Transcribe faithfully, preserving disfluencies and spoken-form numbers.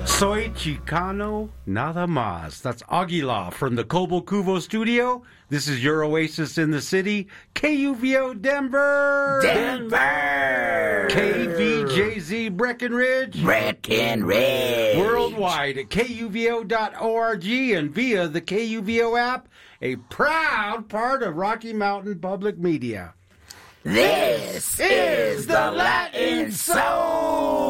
Soy Chicano Nada Más. That's Aguilar from the Cobo Cuvo studio. This is your oasis in the city, K U V O Denver! Denver! K V J Z Breckenridge! Breckenridge! Worldwide at K U V O dot org and via the K U V O app, a proud part of Rocky Mountain Public Media. This is the Latin Soul!